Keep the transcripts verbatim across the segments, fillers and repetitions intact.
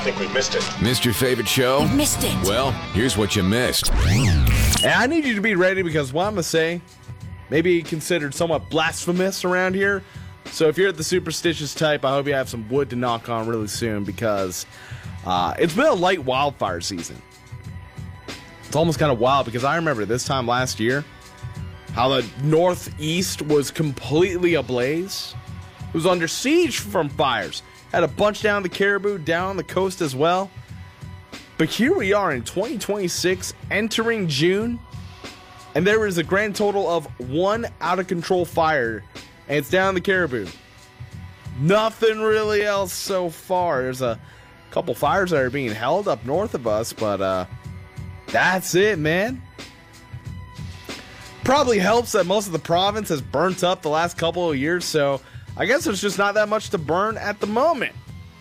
think we missed it. Missed your favorite show? You missed it. Well, here's what you missed. And I need you to be ready because what I'm going to say may be considered somewhat blasphemous around here. So if you're at the superstitious type, I hope you have some wood to knock on really soon because uh, it's been a light wildfire season. It's almost kind of wild because I remember this time last year how the Northeast was completely ablaze. It was under siege from fires. Had a bunch down the Caribou, down the coast as well. But here we are in twenty twenty-six, entering June, and there is a grand total of one out-of-control fire, and it's down the Caribou. Nothing really else so far. There's a couple fires that are being held up north of us, but uh, that's it, man. Probably helps that most of the province has burnt up the last couple of years, so I guess there's just not that much to burn at the moment.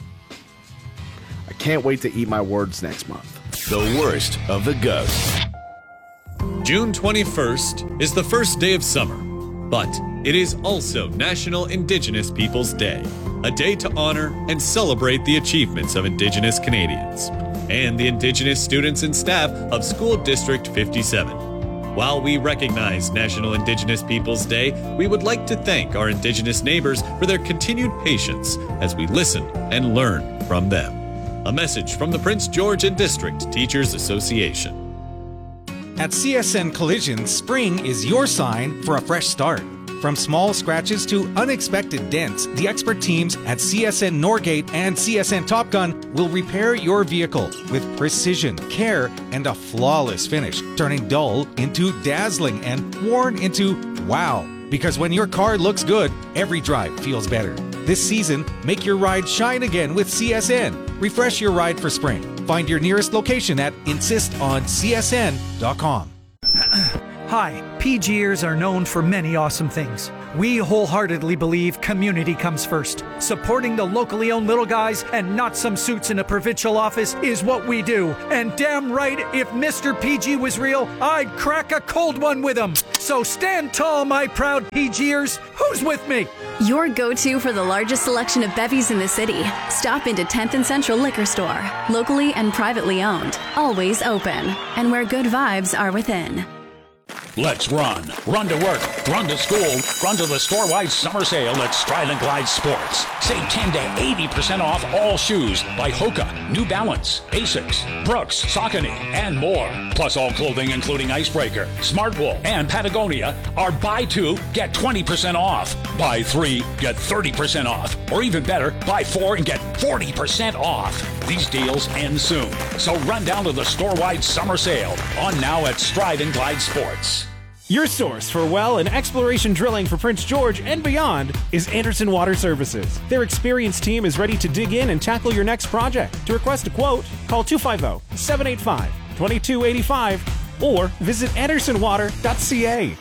I can't wait to eat my words next month. The worst of the goat. June twenty-first is the first day of summer, but it is also National Indigenous Peoples Day, a day to honor and celebrate the achievements of Indigenous Canadians and the Indigenous students and staff of School District fifty-seven. While we recognize National Indigenous Peoples Day, we would like to thank our Indigenous neighbors for their continued patience as we listen and learn from them. A message from the Prince George and District Teachers Association. At C S N Collision, spring is your sign for a fresh start. From small scratches to unexpected dents, the expert teams at C S N Norgate and C S N Top Gun will repair your vehicle with precision, care, and a flawless finish, turning dull into dazzling and worn into wow. Because when your car looks good, every drive feels better. This season, make your ride shine again with C S N. Refresh your ride for spring. Find your nearest location at insist on C S N dot com. Hi, PGers are known for many awesome things. We wholeheartedly believe community comes first. Supporting the locally owned little guys and not some suits in a provincial office is what we do. And damn right, if Mister P G was real, I'd crack a cold one with him. So stand tall, my proud PGers. Who's with me? Your go-to for the largest selection of bevies in the city. Stop into tenth and Central Liquor Store. Locally and privately owned. Always open. And where good vibes are within. Let's run. Run to work. Run to school. Run to the store-wide summer sale at Stride and Glide Sports. Save ten to eighty percent off all shoes by Hoka, New Balance, Asics, Brooks, Saucony, and more. Plus all clothing including Icebreaker, Smartwool, and Patagonia are buy two, get twenty percent off. Buy three, get thirty percent off. Or even better, buy four and get forty percent off. These deals end soon. So run down to the store-wide summer sale on now at Stride and Glide Sports. Your source for well and exploration drilling for Prince George and beyond is Anderson Water Services. Their experienced team is ready to dig in and tackle your next project. To request a quote, call two five zero, seven eight five, two two eight five or visit anderson water dot c a.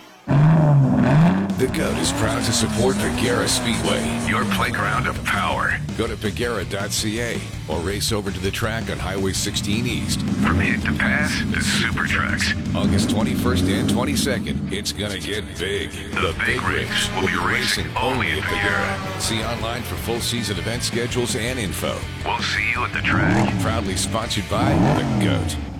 The GOAT is proud to support Pagera Speedway, your playground of power. Go to pagera dot c a or race over to the track on Highway sixteen East. From hit to pass to super trucks. August twenty-first and twenty-second, it's gonna get big. The, the big rigs will be racing only at Pagera. See online for full season event schedules and info. We'll see you at the track. Proudly sponsored by the GOAT.